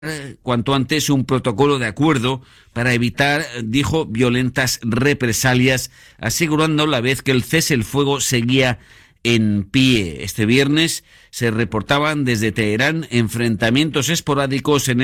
cuanto antes un protocolo de acuerdo para evitar, dijo, violentas represalias, asegurando a la vez que el cese el fuego seguía en pie. Este viernes se reportaban desde Teherán enfrentamientos esporádicos en